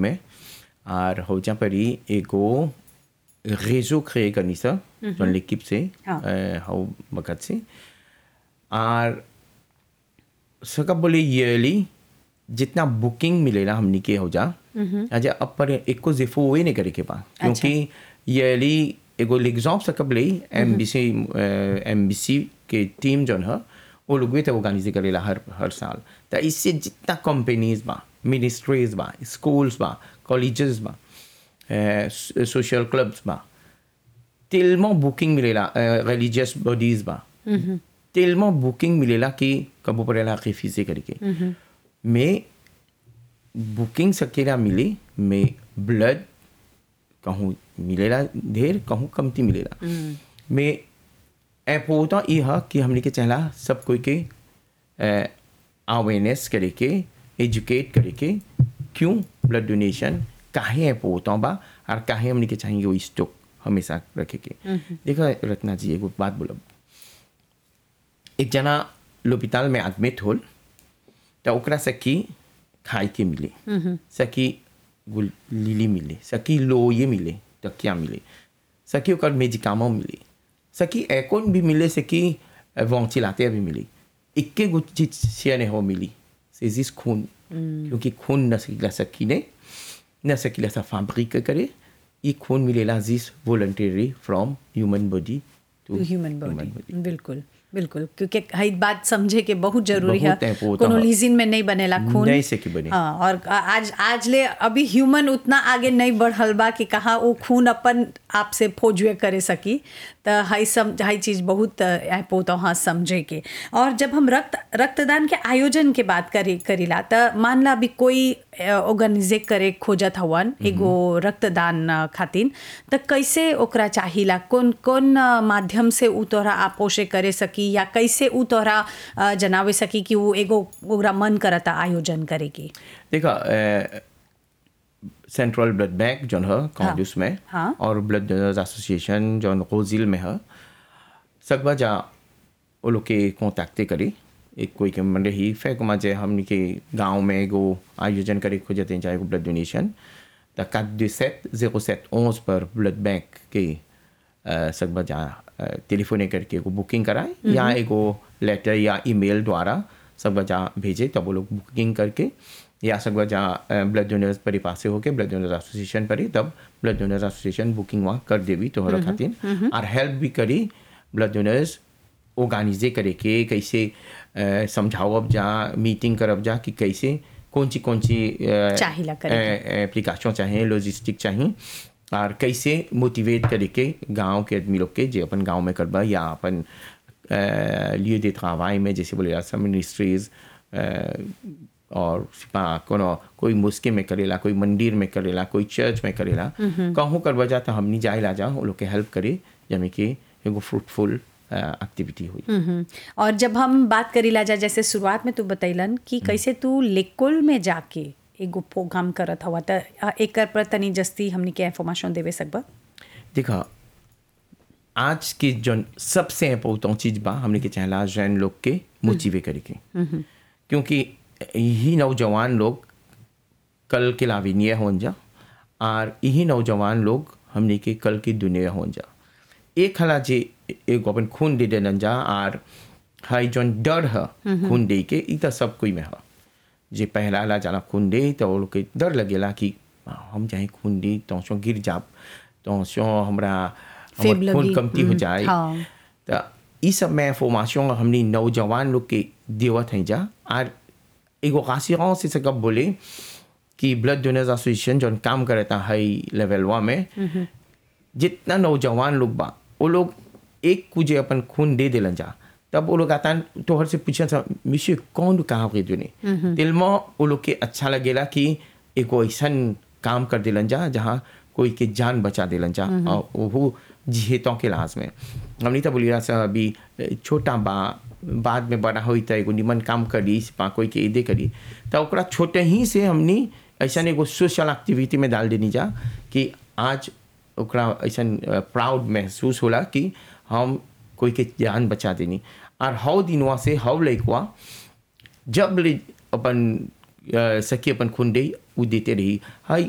में और हो जा परी एगो रेजो क्रिए करनी सा जौन लिकिप से हो वक्त से और सका बोले ईयरली जितना बुकिंग मिलेला हमनी के हो जा आज अब पर एक को जिफो हुए नहीं करे के पा क्योंकि ईयरली एगो एग्जाम सकब ले एमबीसी के टीम जौन है वो लोग भी तो ऑर्गेनाइज करेला हर साल तो इससे जितना कंपनीज बा मिनिस्ट्रीज बा स्कूल्स बा कॉलेजेस बा सोशल क्लब्स बा tellement बुकिंग मिलेला रिलीजियस बॉडीज बा tellement बुकिंग मिलेला कि कबो पड़ेला रिफ्यूजे करके में बुकिंग सकेला मिले में ब्लड कहूँ मिलेला ढेर कहूँ कमती मिलेला में इम्पोर्टेंट ये है कि हमने के चला सब कोई के अवेयरनेस करे के एजुकेट करे के क्यों ब्लड डोनेशन काहे इम्पोर्टेंट बा और काहे हमने के चाहिए वो स्टॉक हमेशा रखे के देखो रत्ना जी एगो बात बोलब एक जना लोपिताल में एडमिट होल तो ओकरा सकी खाई के मिले सकी लिली मिले सकी लोये मिले तकिया मिले सकी ओकर मेजिकामो मिले सकी एकोन भी मिले सकी वेंटिलेटर भी मिले इक्के गो चीज शेयर नहीं हो मिली से जिस खून क्योंकि खून न सकीला सकी ने न सकीला सा फैब्रिक करे ये खून मिलेला जिस voluntary from human body two human body बिल्कुल बिल्कुल क्योंकि हई बात समझे के बहुत जरूरी है कोनो लीजिन में नहीं बनेला खून नहीं से कि बने हाँ और आज ले अभी ह्यूमन उतना आगे नहीं बढ़ल बा कि कहाँ वो खून अपन आप से फौजुए करे सकी तो हई चीज़ बहुत पोता हाँ समझे के और जब हम रक्तदान के आयोजन के बात करीला तो मान ला अभी कोई ऑर्गेनाइजे करे खोजत हवन एगो रक्तदान खातिर तो कैसे ओकरा चाहिला कौन कौन माध्यम से उ तोहरा आपोषे करे सकी या कैसे उ तोहरा जनावे सकी कि वो एगो ओकरा मन करता आयोजन करे के देखा सेंट्रल ब्लड बैंक जौन है कांग्रेस में और ब्लड डोनर्स एसोसिएशन जौन रोजिल में है सकबा जा वो लोग के कॉन्टैक्टे करे एक कोई के मंडे ही फेंक मजे हमने के गांव में एगो आयोजन करे खोजते हैं चाहे ब्लड डोनेशन तो 427-07-11 पर ब्लड बैंक के सकबा जा टेलीफोन करके एगो बुकिंग कराए या एगो लेटर या ईमेल द्वारा सकबा जा भेजे तब वो लोग बुकिंग करके या सकबा जा ब्लड डोनर्स पर पासे होके ब्लड डोनर्स एसोसिएशन पर तब ब्लड डोनर्स एसोसिएशन बुकिंग वहाँ कर देवी तोहरा खातिर और हेल्प भी करी ब्लड डोनर्स ऑर्गेनाइजे करे के कैसे समझाओ जा मीटिंग करब जा कि कैसे कौन सी एप्लीकेशन चाहिए लॉजिस्टिक चाहिए और कैसे मोटिवेट करे के गांव के आदमी लोग के जो अपन गांव में करबा या अपन लिए दे travail में जैसे बोले सब मिनिस्ट्रीज और कोई मुस्के में करेला कोई मंदिर में करेला कोई चर्च में करेला कहूँ करवा जाता हमनी जाए ला जा वो लोग के हेल्प करे जमे कि एगो फ्रूटफुल एक्टिविटी हुई और जब हम बात करीला जा जैसे शुरुआत में तू बतैलन कि कैसे तू लेकुल में जाके एगो प्रोग्राम करत हवा तो एक पर तनी जस्ती हमनी के इन्फॉर्मेशन देवे सकबा देखा आज की जो सबसे इम्पोर्टेंट चीज बा हमने के चाहला जैन लोग के मोटिवेट करे के क्योंकि यही नौजवान लोग कल के लाविनिया हों जा और यही नौजवान लोग हमने के कल की दुनिया हों जा एक हला जे एक अपन खून दे देन जा और हाई जौन डर है खून दे के इ सब कोई में है जे पहला ला जाला खून दे तो वो लोग के डर लगेला कि हम चाहे खून दी तो गिर जाब तो हमरा खून कमती हो जाए तो ये सब में इंफॉर्मेशन हमने नौजवान लोग के देवत हैं जा और एगो खासियत से कब बोले कि ब्लड डोनर्स एसोसिएशन जो काम करता है लेवल 1 में जितना नौजवान लोग बा वो लोग एक कुछ अपन खून दे दिलन जा तब वो लोग आता तोहर से पूछा मिशे कौन कहाँ के दुने दिल में वो लोग के अच्छा लगेला कि एगो ऐसा काम कर दिलन जा जहाँ कोई के जान बचा दिलन जा और वो जिहेतों के लाज में हमने तो बोलिए अभी छोटा बा बाद में बड़ा हुई तो एगो निमन काम करी कोई के इदे करी तो ओकरा छोटे ही से हमने ऐसा एगो सोशल एक्टिविटी में डाल देनी जा कि आज ओकरा ऐसा प्राउड महसूस होला कि हम कोई के जान बचा देनी और हव दिनवा से हव लइकवा जब अपन सखी अपन खून दे वो देते रही हाई